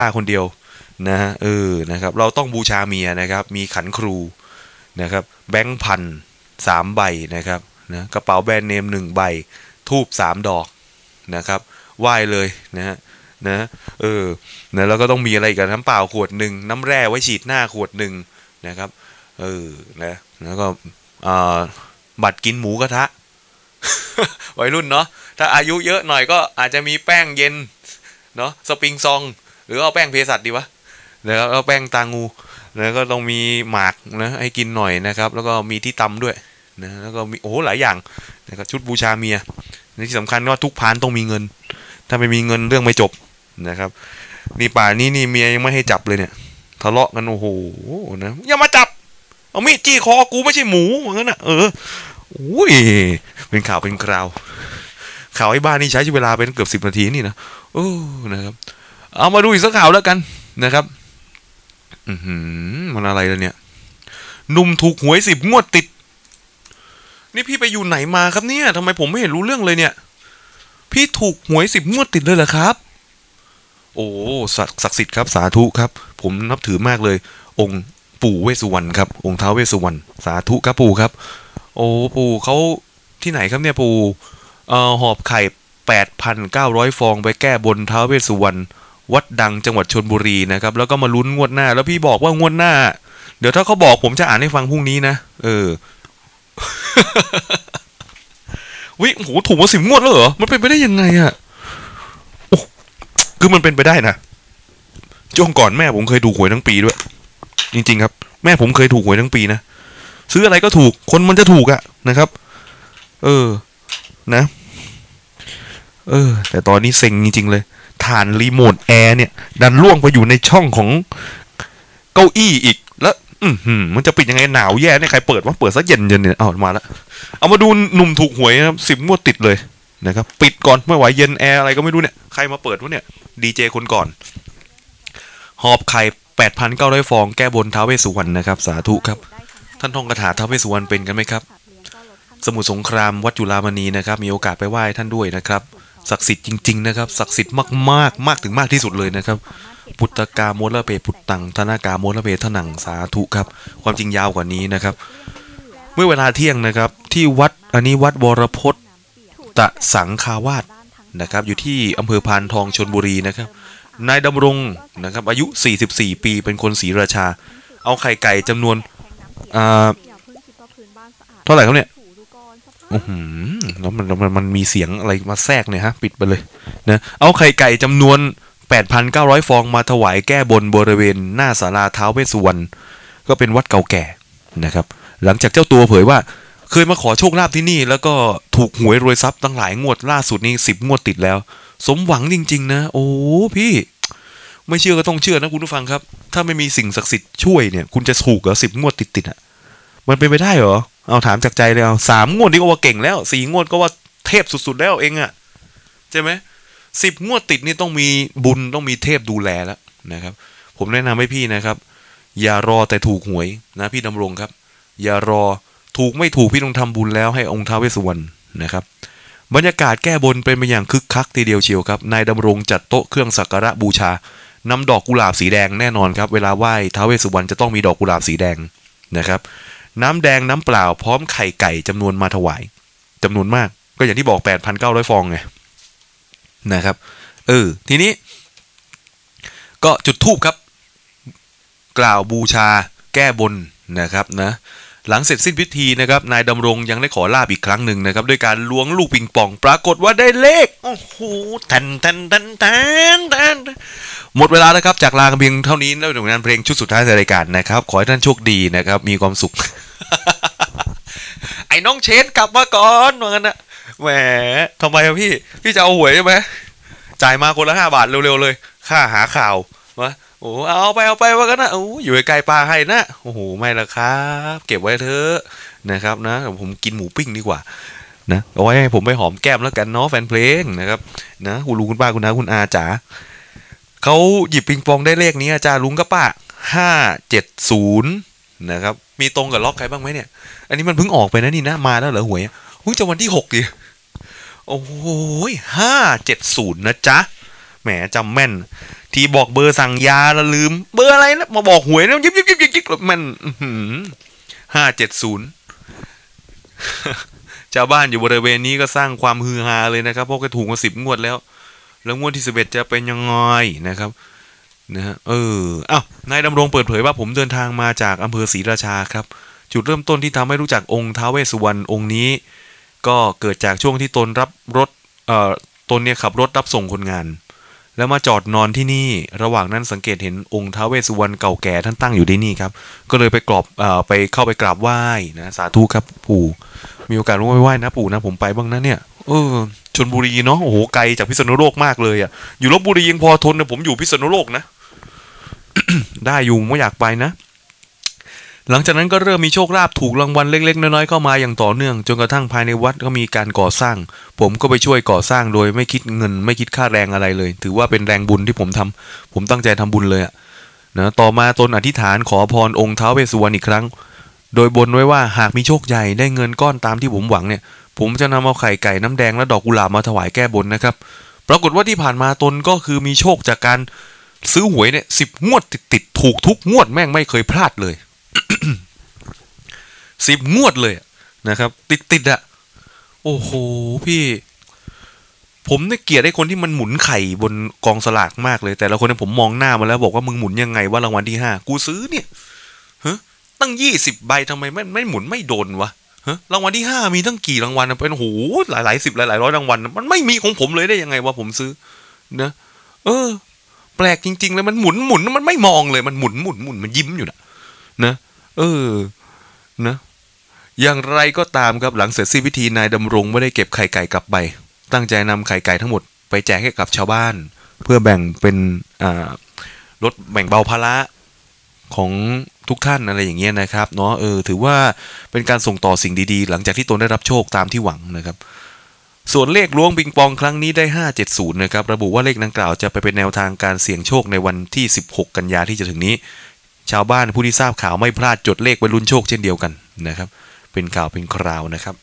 คนเดียวนะฮะนะครับเราต้องบูชาเมียนะครับมีขันครูนะครับแบงค์พัน3 ใบนะครับนะกระเป๋าแบรนด์เนม1 ใบทูบ3 ดอกนะครับไหว้เลยนะฮะนะนะแล้วก็ต้องมีอะไรกันน้ำเปล่าขวดหนึ่งน้ำแร่ไว้ฉีดหน้าขวดหนึ่งนะครับนะแล้วก็บัตรกินหมูกระทะ วัยรุ่นเนาะถ้าอายุเยอะหน่อยก็อาจจะมีแป้งเย็นเนาะสปริงซองหรือเอาแป้งเภสัชดีวะแล้วเอาแป้งตางูแล้วก็ต้องมีหมากนะให้กินหน่อยนะครับแล้วก็มีที่ตำด้วยนะแล้วก็มีโอ้หลายอย่างนะครับชุดบูชาเมียที่สำคัญก็ทุกพานต้องมีเงินถ้าไม่มีเงินเรื่องไม่จบนะครับนี่ป่านี้นี่เมียยังไม่ให้จับเลยเนี่ยทะเลาะกันโอ้โหนะอย่ามาจับเอามีดจี้คอกูไม่ใช่หมูเหมือนกันนะอุ้ยเป็นข่าวเป็นคราวข่าวไอ้บ้านนี่ใช้เวลาเป็นเกือบ10 นาทีนี่นะนะครับเอามาดูอีกสักข่าวแล้วกันนะครับมันอะไรแล้วเนี่ยหนุ่มถูกหวย10 งวดติดนี่พี่ไปอยู่ไหนมาครับเนี่ยทำไมผมไม่เห็นรู้เรื่องเลยเนี่ยพี่ถูกหวย10 งวดติดเลยเหรอครับโอ้ศักดิ์สิทธิ์ครับสาธุครับผมนับถือมากเลยองค์ปู่เวสสุวรรณครับองค์ท้าวเวสสุวรรณสาธุครับปู่ครับโอ้ปู่เขาที่ไหนครับเนี่ยปู่หอบไข่8,900 ฟองไปแก้บนท้าวเวสสุวรรณวัดดังจังหวัดชลบุรีนะครับแล้วก็มาลุ้นงวดหน้าแล้วพี่บอกว่างวดหน้าเดี๋ยวถ้าเขาบอกผมจะอ่านให้ฟังพรุ่งนี้นะวิโอ้โหถูกมา10 งวดแล้วเหรอมันเป็นไปได้ยังไงอะโอ้คือมันเป็นไปได้นะช่วงก่อนแม่ผมเคยถูกหวยทั้งปีด้วยจริงๆครับแม่ผมเคยถูกหวยทั้งปีนะซื้ออะไรก็ถูกคนมันจะถูกอะนะครับนะแต่ตอนนี้เซ็งจริงๆเลยฐานรีโมทแอร์เนี่ยดันล่วงไปอยู่ในช่องของเก้าอี้อีกแล้วมันจะปิดยังไงหนาวแย่เนี่ยใครเปิดว่าเปิดซะเย็นเนี่ยเอามาแล้วเอามาดูหนุ่มถูกหวยนะครับ10 งวดติดเลยนะครับปิดก่อนไม่ไหวเย็นแอร์อะไรก็ไม่รู้เนี่ยใครมาเปิดวะเนี่ยดีเจคนก่อนหอบไข่8,900 ฟองแก้บนท้าวเวสสุวรรณนะครับสาธุครับท่านท่องคาถาท้าวเวสสุวรรณเป็นกันไหมครับสมุทรสงครามวัดจุฬามณีนะครับมีโอกาสไปไหว้ท่านด้วยนะครับศักดิ์สิทธิ์จริงๆนะครับศักดิ์สิทธิ์มากๆมากถึงมากที่สุดเลยนะครับพุทธกาโมลเปพุทตังธนากาโมลเปทนังสาธุครับความจริงยาวกว่านี้นะครับเมื่อเวลาเที่ยงนะครับที่วัดอันนี้วัดวรพจน์ตะสังคาวาสนะครับอยู่ที่อำเภอพานทองชลบุรีนะครับนายดำรงนะครับอายุ44 ปีเป็นคนศรีราชาเอาไข่ไก่จำนวนเท่าไหร่ครับเนี่ยแล้วมันมีเสียงอะไรมาแทรกเนี่ยฮะปิดไปเลยนะเอาไข่ไก่จำนวน8,900 ฟองมาถวายแก้บนบริเวณหน้าศาลาท้าวเวสสุวรรณก็เป็นวัดเก่าแก่นะครับหลังจากเจ้าตัวเผยว่าเคยมาขอโชคลาภที่นี่แล้วก็ถูกหวยรวยทรัพย์ตั้งหลายงวดล่าสุดนี้10 งวดติดแล้วสมหวังจริงๆนะโอ้พี่ไม่เชื่อก็ต้องเชื่อนะคุณผู้ฟังครับถ้าไม่มีสิ่งศักดิ์สิทธิ์ช่วยเนี่ยคุณจะถูกเหรอ10 งวดติดอ่ะมันเป็นไปได้เหรอเอาถามจากใจเลยเอา3 งวดนี่ก็ว่าเก่งแล้ว4 งวดก็ว่าเทพสุดๆแล้วเองอ่ะใช่ไหม10 งวดติดนี่ต้องมีบุญต้องมีเทพดูแลแล้วนะครับผมแนะนำให้พี่นะครับอย่ารอแต่ถูกหวยนะพี่ดำรงครับอย่ารอถูกไม่ถูกพี่ต้องทำบุญแล้วให้องค์ท้าวเวสสุวรรณนะครับบรรยากาศแก้บนเป็นไปอย่างคึกคักทีเดียวเชียวครับนายดำรงจัดโต๊ะเครื่องสักการะบูชานำดอกกุหลาบสีแดงแน่นอนครับเวลาไหว้ท้าวเวสสุวรรณจะต้องมีดอกกุหลาบสีแดงนะครับน้ำแดงน้ำเปล่าพร้อมไข่ไก่จำนวนมาถวายจำนวนมากก็อย่างที่บอก8,900 ฟองไงนะครับทีนี้ก็จุดธูปครับกล่าวบูชาแก้บนนะครับนะหลังเสร็จสิ้นพิธีนะครับนายดำรงยังได้ขอลาบอีกครั้งหนึ่งนะครับด้วยการล้วงลูกปิงปองปรากฏว่าได้เลขโอ้โหแทนหมดเวลาแล้วครับจากลากันเพียงเท่านี้แล้วถึงงานเพลงชุดสุดท้ายในรายการนะครับขอให้ท่านโชคดีนะครับมีความสุข ไอ้น้องเชนกลับมาก่อนว่างั้นนะแหมทำไมพี่จะเอาหวยใช่ไหมจ่ายมาคนละ5 บาทเร็วๆเลยค่าหาข่าววะโอ้เอาไปว่ากันนะโอ้อยู่ไกลปลาให้นะโอ้โหไม่ละครับเก็บไว้เถอะนะครับนะผมกินหมูปิ้งดีกว่านะเอาไว้ให้ผมไปหอมแก้มแล้วกันเนาะแฟนเพลงนะครับนะคุณลุงคุณป้าคุณน้าคุณอาจ๋าเขาหยิบปิงปองได้เลขนี้อาจารย์ลุงกับป้า570นะครับมีตรงกับล็อกใครบ้างไหมเนี่ยอันนี้มันเพิ่งออกไปนะนี่นะมาแล้วเหรอหวยเพิ่งจะวันที่6ดิโอ้โห570นะจ๊ะแหมจำแม่นทีบอกเบอร์สั่งยาแล้วลืมเบอร์อะไรนะมาบอกหวยแล้วยิบมัน570ชาวบ้านอยู่บริเวณนี้ก็สร้างความฮือฮาเลยนะครับเพราะก็ถูกมา10 งวดแล้วงวดที่11จะเป็นยังไงนะครับนะฮะอ้าวนายดำรงเปิดเผยว่าผมเดินทางมาจากอำเภอศรีราชาครับจุดเริ่มต้นที่ทำให้รู้จักองค์ท้าวเวสสุวรรณองค์นี้ก็เกิดจากช่วงที่ตนรับรถตนเนี่ยขับรถรับส่งคนงานแล้วมาจอดนอนที่นี่ระหว่างนั้นสังเกตเห็นองค์ท้าวเวสสุวรรณเก่าแก่ท่านตั้งอยู่ที่นี่ครับก็เลยไปเข้าไปกราบไหว้นะสาธุครับปู่มีโอกาสลงไปไหว้นะปู่นะผมไปบ้างนะเนี่ยชลบุรีเนาะโอ้โหไกลจากพิษณุโลกมากเลยอ่ะอยู่ลพบุรียังพอทนนะผมอยู่พิษณุโลกนะ ได้อยู่ไม่อยากไปนะหลังจากนั้นก็เริ่มมีโชคลาภถูกรางวัลเล็กๆน้อยๆเข้ามาอย่างต่อเนื่องจนกระทั่งภายในวัดก็มีการก่อสร้างผมก็ไปช่วยก่อสร้างโดยไม่คิดเงินไม่คิดค่าแรงอะไรเลยถือว่าเป็นแรงบุญที่ผมตั้งใจทำบุญเลยอะนะต่อมาตนอธิษฐานขอพรองค์ท้าวเวสสุวรรณอีกครั้งโดยบนไว้ว่าหากมีโชคใหญ่ได้เงินก้อนตามที่ผมหวังเนี่ยผมจะนำเอาไข่ไก่น้ำแดงและดอกกุหลาบมาถวายแก้บนนะครับปรากฏว่าที่ผ่านมาตนก็คือมีโชคจากการซื้อหวยเนี่ย10 งวดติดถูกทุกงวดแม่งไม่เคยพลาดเลย 10 งวดเลยนะครับติดอะโอ้โหพี่ผมเนี่ยเกลียดไอ้คนที่มันหมุนไข่บนกองสลากมากเลยแต่ละคนเนี่ยผมมองหน้ามาแล้วบอกว่ามึงหมุนยังไงว่ารางวัลที่5กูซื้อเนี่ยตั้ง20 ใบทำไมไม่หมุนไม่โดนวะรางวัลที่5มีตั้งกี่รางวัลเป็นโหหลาย10หลายร้อยรางวัลมันไม่มีของผมเลยได้ยังไงวะผมซื้อนะแปลกจริงๆเลยมันหมุนมันไม่มองเลยมันหมุนมันยิ้มอยู่นะนะอย่างไรก็ตามครับหลังเสร็จสิ้นพิธีนายดำรงไม่ได้เก็บไข่ไก่กลับไปตั้งใจนำไข่ไก่ทั้งหมดไปแจกให้กับชาวบ้านเพื่อแบ่งเป็นลดแบ่งเบาภาระของทุกท่านอะไรอย่างเงี้ยนะครับเนาะถือว่าเป็นการส่งต่อสิ่งดีๆหลังจากที่ตนได้รับโชคตามที่หวังนะครับส่วนเลขล้วงปิงปองครั้งนี้ได้570นะครับระบุว่าเลขดังกล่าวจะไปเป็นแนวทางการเสี่ยงโชคในวันที่16 กันยาที่จะถึงนี้ชาวบ้านผู้ที่ทราบข่าวไม่พลาดจดเลขไว้ลุ้นโชคเช่นเดียวกันนะครับเป็นข่าวเป็นคราวนะครับ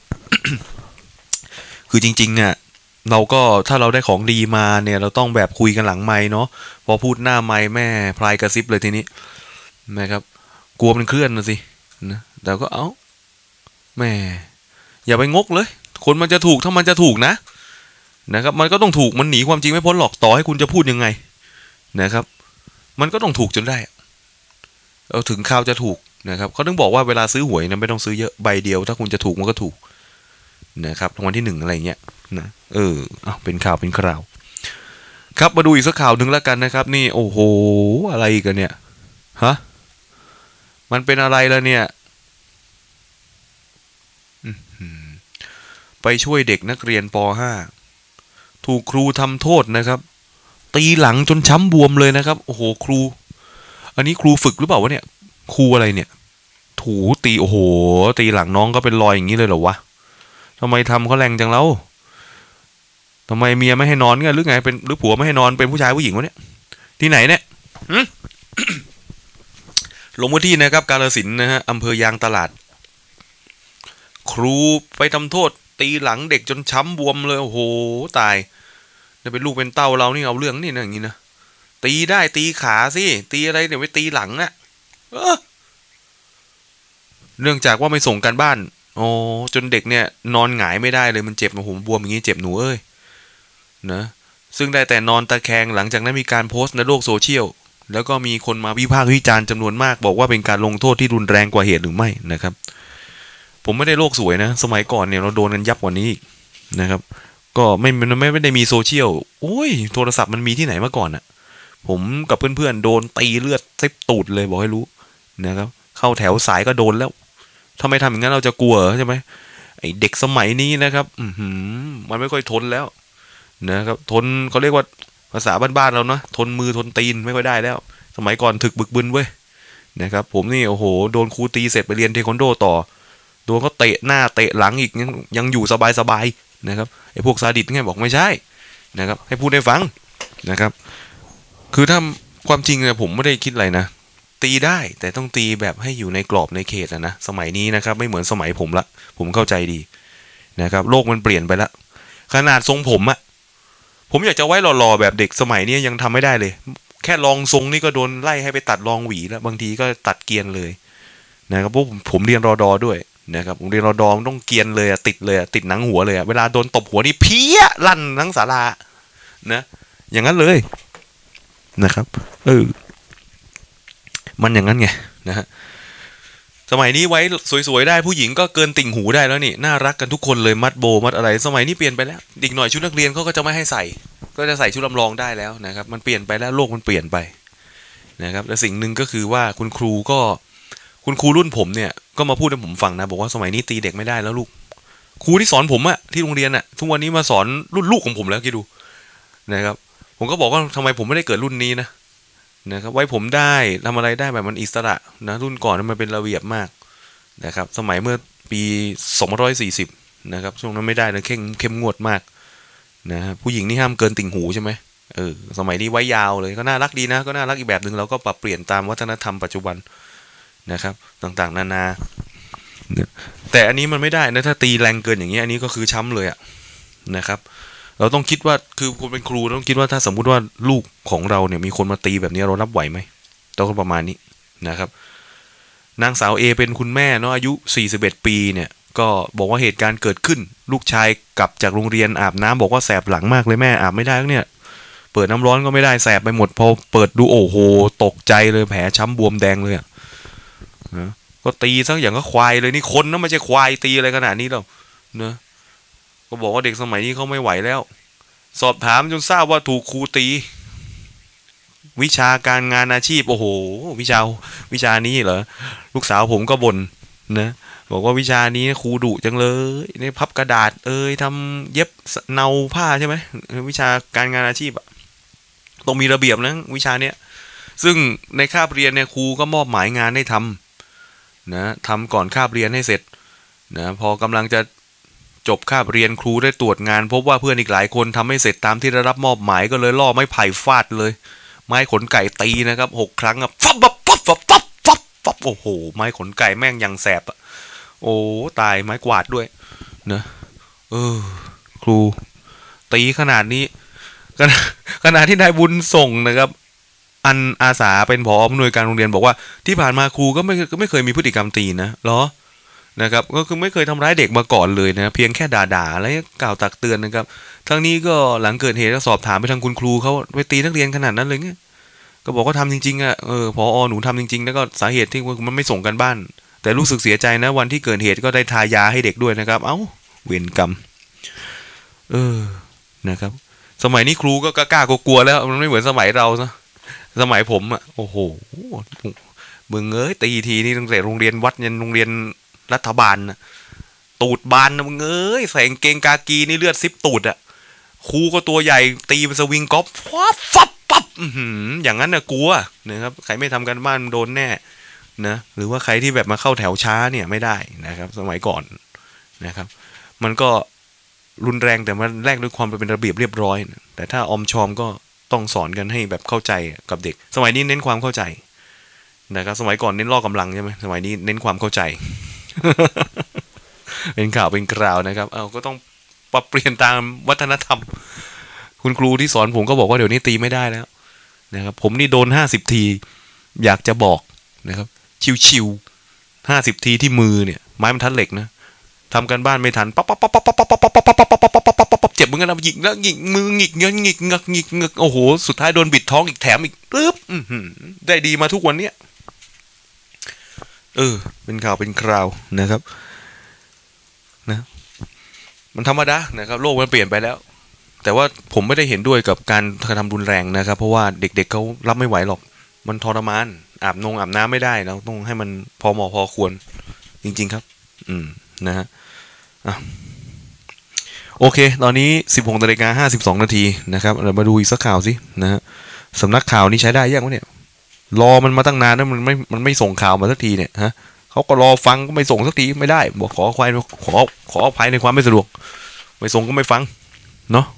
คือจริงๆอ่ะเราก็ถ้าเราได้ของดีมาเนี่ยเราต้องแบบคุยกันหลังไมค์เนาะพอพูดหน้าไมค์แม่พลายกระซิบเลยทีนี้นะครับกลัวมันเคลื่อนนะสินะแต่ก็แม่อย่าไปงกเลยคนมันจะถูกถ้ามันจะถูกนะครับมันก็ต้องถูกมันหนีความจริงไม่พ้นหรอกต่อให้คุณจะพูดยังไงนะครับมันก็ต้องถูกจนได้ถึงข่าวจะถูกนะครับเขาต้องบอกว่าเวลาซื้อหวยนะไม่ต้องซื้อเยอะใบเดียวถ้าคุณจะถูกมันก็ถูกนะครับรางวัลที่1อะไรเงี้ยนะเป็นข่าวเป็นคราวครับมาดูอีกสักข่าวหนึ่งแล้วกันนะครับนี่โอ้โหอะไรกันเนี่ยมันเป็นอะไรแล้วเนี่ยไปช่วยเด็กนักเรียนป.5 ถูกครูทำโทษนะครับตีหลังจนช้ำบวมเลยนะครับโอ้โหครูอันนี้ครูฝึกหรือเปล่าวะเนี่ยครูอะไรเนี่ยถูตีโอ้โหตีหลังน้องก็เป็นรอยอย่างนี้เลยเหรอวะทำไมทำเขาแรงจังแล้วทำไมเมียไม่ให้นอนเงี้ยหรือไงเป็นหรือผัวไม่ให้นอนเป็นผู้ชายผู้หญิงวะเนี่ยที่ไหนเนี่ย ลงพื้นที่นะครับกาฬสินธุ์นะฮะอำเภอยางตลาดครูไปทำโทษตีหลังเด็กจนช้ำบวมเลยโอ้โหตายจะเป็นลูกเป็นเต้าเรานี่เอาเรื่องนี่นะอย่างนี้นะตีได้ตีขาสิตีอะไรเนี่ยไปตีหลังอะเนื่องจากว่าไม่ส่งการบ้านจนเด็กเนี่ยนอนหงายไม่ได้เลยมันเจ็บโอ้โหบวมอย่างนี้เจ็บหนูเอ้ยนะซึ่งได้แต่นอนตะแคงหลังจากนั้นมีการโพสต์ในโลกโซเชียลแล้วก็มีคนมาวิพากษ์วิจารณ์จำนวนมากบอกว่าเป็นการลงโทษที่รุนแรงกว่าเหตุหรือไม่นะครับผมไม่ได้โลกสวยนะสมัยก่อนเนี่ยเราโดนกันยับกว่านี้อีกนะครับก็ไม่ได้มีโซเชียลโอ้ยโทรศัพท์มันมีที่ไหนมาก่อนอะผมกับเพื่อนๆโดนตีเลือดเต็มตูดเลยบอกให้รู้นะครับเข้าแถวสายก็โดนแล้วทำไมทำอย่างนั้นเราจะกลัวใช่ไหมไอเด็กสมัยนี้นะครับมันไม่ค่อยทนแล้วนะครับทนเขาเรียกว่าภาษาบ้านๆเราเนาะทนมือทนตีนไม่ค่อยได้แล้วสมัยก่อนถึกบึกบึนเว้ยนะครับผมนี่โอ้โหโดนครูตีเสร็จไปเรียนเทควันโดต่อโดนเขาเตะหน้าเตะหลังอีกยังอยู่สบายๆนะครับไอพวกซาดิสไงบอกไม่ใช่นะครับให้พูดให้ฟังนะครับคือถ้าความจริงเนี่ยผมไม่ได้คิดอะไรนะตีได้แต่ต้องตีแบบให้อยู่ในกรอบในเขตนะสมัยนี้นะครับไม่เหมือนสมัยผมละผมเข้าใจดีนะครับโลกมันเปลี่ยนไปแล้วขนาดทรงผมอะผมอยากจะไว้หล่อๆแบบเด็กสมัยนี้ยังทำไม่ได้เลยแค่รองทรงนี่ก็โดนไล่ให้ไปตัดรองหวีแล้วบางทีก็ตัดเกรียนเลยนะครับเพราะผมเรียนรอดอด้วยนะครับผมเรียนรอดอต้องเกรียนเลยติดเลยติดหนังหัวเลยเวลาโดนตบหัวนี่เพี้ยลั่นทั้งศาลานะอย่างนั้นเลยนะครับมันอย่างนั้นไงนะฮะสมัยนี้ไว้สวยๆได้ผู้หญิงก็เกินติ่งหูได้แล้วนี่น่ารักกันทุกคนเลยมัดโบมัดอะไรสมัยนี้เปลี่ยนไปแล้วอีกหน่อยชุดนักเรียนเขาก็จะไม่ให้ใส่ก็จะใส่ชุดลำลองได้แล้วนะครับมันเปลี่ยนไปแล้วโลกมันเปลี่ยนไปนะครับและสิ่งหนึ่งก็คือว่าคุณครูรุ่นผมเนี่ยก็มาพูดให้ผมฟังนะบอกว่าสมัยนี้ตีเด็กไม่ได้แล้วลูกครูที่สอนผมอะที่โรงเรียนอะทุกวันนี้มาสอนรุ่นลูกของผมแล้วคิดดูนะครับผมก็บอกว่าทำไมผมไม่ได้เกิดรุ่นนี้นะครับไว้ผมได้ทำอะไรได้แบบมันอิสระนะรุ่นก่อนมันเป็นระเบียบมากนะครับสมัยเมื่อปี2540นะครับช่วงนั้นไม่ได้นะเข้มงวดมากนะผู้หญิงนี่ห้ามเกินติ่งหูใช่ไหมสมัยนี้ไว้ยาวเลยก็น่ารักดีนะก็น่ารักอีกแบบหนึ่งเราก็ปรับเปลี่ยนตามวัฒนธรรมปัจจุบันนะครับต่างๆนานาแต่อันนี้มันไม่ได้นะถ้าตีแรงเกินอย่างนี้อันนี้ก็คือช้ำเลยอะนะครับเราต้องคิดว่าคือคนเป็นครูต้องคิดว่าถ้าสมมุติว่าลูกของเราเนี่ยมีคนมาตีแบบนี้เรารับไหวไหมต้องประมาณนี้นะครับนางสาวเอเป็นคุณแม่เนาะอายุ41ปีเนี่ยก็บอกว่าเหตุการณ์เกิดขึ้นลูกชายกลับจากโรงเรียนอาบน้ำบอกว่าแสบหลังมากเลยแม่อาบไม่ได้เนี่ยเปิดน้ำร้อนก็ไม่ได้แสบไปหมดพอเปิดดูโอ้โหตกใจเลยแผลช้ำบวมแดงเลยนะก็ตีซะอย่างก็ควายเลยนี่คนนะไม่ใช่ควายตีอะไรขนาดนี้หรอกนะก็บอกว่าเด็กสมัยนี้เขาไม่ไหวแล้วสอบถามจนทราบว่าถูกครูตีวิชาการงานอาชีพโอ้โหวิชานี้เหรอลูกสาวผมก็บ่นนะบอกว่าวิชานี้ครูดุจังเลยในพับกระดาษทำเย็บเนาผ้าใช่ไหมวิชาการงานอาชีพต้องมีระเบียบนะวิชาเนี้ยซึ่งในคาบเรียนเนี่ยครูก็มอบหมายงานให้ทำนะทำก่อนคาบเรียนให้เสร็จนะพอกำลังจะจบคาบเรียนครูได้ตรวจงานพบว่าเพื่อนอีกหลายคนทำไม่เสร็จตามที่ได้รับมอบหมายก็เลยล่อไม้ไผ่ฟาดเลยไม้ขนไก่ตีนะครับ6 ครั้งฟับโอ้โหไม้ขนไก่แม่งยังแสบโอ้ตายไม้กวาดด้วยนะครูตีขนาดนี้ขณะที่นายบุญส่งนะครับอันอาสาเป็นผอผู้อำนวยการโรงเรียนบอกว่าที่ผ่านมาครูก็ไม่เคยมีพฤติกรรมตีนะหรอนะครับก็คือไม่เคยทำร้ายเด็กมาก่อนเลยนะเพียงแค่ด่าๆแล้วกล่าวตักเตือนนะครับทั้งนี้ก็หลังเกิดเหตุก็สอบถามไปทางคุณครูเขาไปตีนักเรียนขนาดนั้นเลยไงก็บอกว่าทำจริงๆผอหนูทำจริงๆแล้วก็สาเหตุที่มันไม่ส่งกันบ้านแต่รู้สึกเสียใจนะวันที่เกิดเหตุก็ได้ทายาให้เด็กด้วยนะครับเอ้าเวรกรรมนะครับสมัยนี้ครูก็กล้ากลัวแล้วมันไม่เหมือนสมัยเรานะสมัยผมโอ้โหมึงตีทีนี่ตั้งแต่โรงเรียนวัดยันโรงเรียนรัฐบาลนะตูดบานนะมึงใส่กางเกงกากีนี่เลือดซิบตูดครูก็ตัวใหญ่ตีเป็นสวิงกอล์ฟฟับปั๊บอย่างนั้นกลัวนะครับใครไม่ทำกันบ้านโดนแน่นะหรือว่าใครที่แบบมาเข้าแถวช้าเนี่ยไม่ได้นะครับสมัยก่อนนะครับมันก็รุนแรงแต่มันแลกด้วยความเป็นระเบียบเรียบร้อยแต่ถ้าอมชอมก็ต้องสอนกันให้แบบเข้าใจกับเด็กสมัยนี้เน้นความเข้าใจนะครับสมัยก่อนเน้นล่อกำลังใช่ไหมสมัยนี้เน้นความเข้าใจ เป็นข่าวเป็นคราวนะครับก็ต้องปรับเปลี่ยนตามวัฒนธรรมคุณครูที่สอนผมก็บอกว่าเดี๋ยวนี้ตีไม่ได้แล้วนะครับผมนี่โดน50 ทีอยากจะบอกนะครับชิวๆ50 ทีที่มือเนี่ยไม้บรรทัดเหล็กนะทำกันบ้านไม่ทันปั๊บเจ็บเหมือนกันนะหยิกแล้วหยิกมือหงิกเงี้ยหงิกเงกโอ้โหสุดท้ายโดนบิดท้องอีกแถมอีกปึ๊บได้ดีมาทุกวันเนี้ยเป็นข่าวเป็นคราวนะครับนะมันธรรมดานะครับโลกมันเปลี่ยนไปแล้วแต่ว่าผมไม่ได้เห็นด้วยกับการกระทำรุนแรงนะครับเพราะว่าเด็กๆเขารับไม่ไหวหรอกมันทรมานอาบน้ำไม่ได้เราต้องให้มันพอเหมาะพอควรจริงๆครับนะฮะโอเคตอนนี้ 16:52 นาทีนะครับเรามาดูอีกสักข่าวสินะฮะสำนักข่าวนี้ใช้ได้ยังวะเนี่ยรอมันมาตั้งนานแล้วมันไม่ส่งข่าวมาสักทีเนี่ยฮะเขาก็รอฟังก็ไม่ส่งสักทีไม่ได้บอกขออภัยในความไม่สะดวกไม่ส่งก็ไม่ฟังเนาะ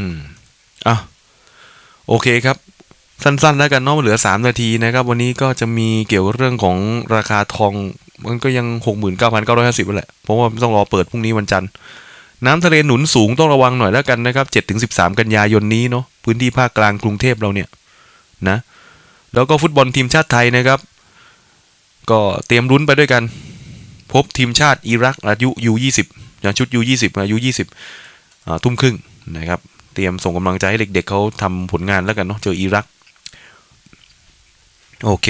โอเคครับสั้นๆแล้วกันเนาะเหลือ3 นาทีนะครับวันนี้ก็จะมีเกี่ยวกับเรื่องของราคาทองมันก็ยัง 69,950 นั่นแหละเพราะว่าต้องรอเปิดพรุ่งนี้วันจันทร์น้ำทะเลหนุนสูงต้องระวังหน่อยแล้วกันนะครับ 7-13 กันยายนนี้เนาะพื้นที่ภาคกลางกรุงเทพเราเนี่ยนะแล้วก็ฟุตบอลทีมชาติไทยนะครับก็เตรียมลุ้นไปด้วยกันพบทีมชาติอิรักอายุ U20 อย่างชุด U20 อายุ 20 ทุ่มครึ่งนะครับเตรียมส่งกำลังใจให้เด็กๆเขาทำผลงานแล้วกันเนาะเจออิรักโอเค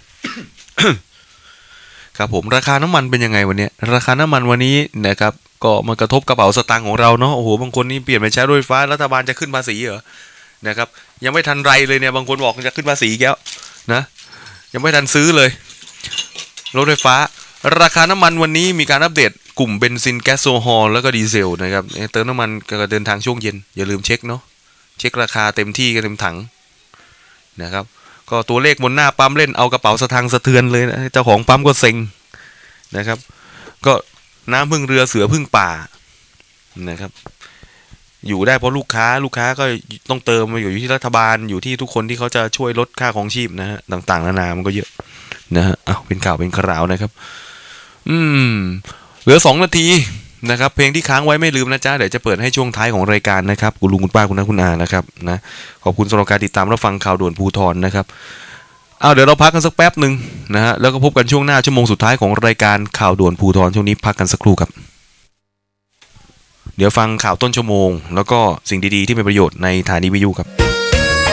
ครับผมราคาน้ำมันเป็นยังไงวันนี้ราคาน้ำมันวันนี้นะครับก็มันกระทบกระเป๋าสตางค์ของเราเนาะโอ้โหบางคนนี่เปลี่ยนไปใช้รถไฟฟ้ารัฐบาลจะขึ้นภาษีเหรอนะครับยังไม่ทันไรเลยเนี่ยบางคนบอกจะขึ้นภาษีแล้วนะยังไม่ทันซื้อเลยรถไฟฟ้าราคาน้ำมันวันนี้มีการอัปเดตกลุ่มเบนซินแก๊สโซฮอลแล้วก็ดีเซลนะครับเติมน้ำมันก็เดินทางช่วงเย็นอย่าลืมเช็คเนาะเช็คราคาเต็มที่กันเต็มถังนะครับก็ตัวเลขบนหน้าปั๊มเล่นเอากระเป๋าสตางค์สะเทือนเลยนะเจ้าของปั๊มก็เซ็งนะครับก็น้ำพึ่งเรือเสือพึ่งป่านะครับอยู่ได้เพราะลูกค้าก็ต้องเติมมาอยู่ที่รัฐบาลอยู่ที่ทุกคนที่เขาจะช่วยลดค่าของชีพนะฮะต่างๆนานามันก็เยอะนะฮะเป็นข่าวเป็นคราวนะครับเหลือ2 นาทีนะครับเพลงที่ค้างไว้ไม่ลืมนะจ๊ะเดี๋ยวจะเปิดให้ช่วงท้ายของรายการนะครับคุณลุงคุณป้าคุณน้าคุณอานะครับนะขอบคุณสำหรับการติดตามรับฟังข่าวด่วนภูธรนะครับเดี๋ยวเราพักกันสักแป๊บหนึ่งนะฮะแล้วก็พบกันช่วงหน้าชั่วโมงสุดท้ายของรายการข่าวด่วนภูธรช่วงนี้พักกันสักครู่ครับเดี๋ยวฟังข่าวต้นชั่วโมงแล้วก็สิ่งดีๆที่เป็นประโยชน์ในฐานีวิทยุครับ